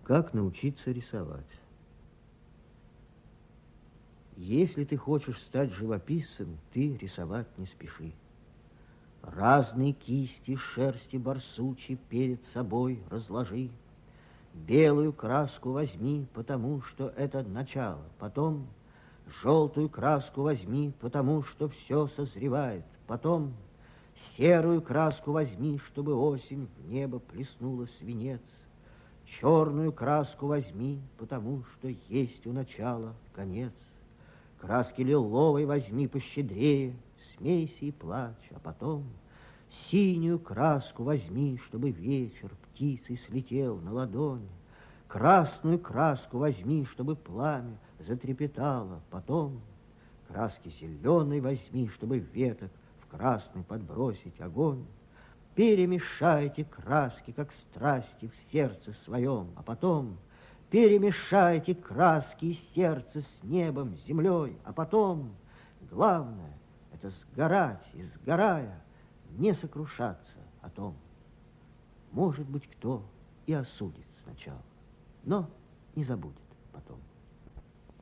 Как научиться рисовать? Если ты хочешь стать живописцем, ты рисовать не спеши. Разные кисти шерсти барсучьей перед собой разложи. Белую краску возьми, потому что это начало. Потом желтую краску возьми, потому что все созревает. Потом серую краску возьми, чтобы осень в небо плеснула свинец. Черную краску возьми, потому что есть у начала конец. Краски лиловой возьми пощедрее, смейся и плачь, а потом синюю краску возьми, чтобы вечер птицей слетел на ладонь. Красную краску возьми, чтобы пламя затрепетало, потом краски зеленой возьми, чтобы веток в красный подбросить огонь. Перемешайте краски, как страсти в сердце своем, а потом перемешайте краски и сердце с небом, с землей, а потом главное — это сгорать и, сгорая, не сокрушаться о том. Может быть, кто и осудит сначала, но не забудет потом.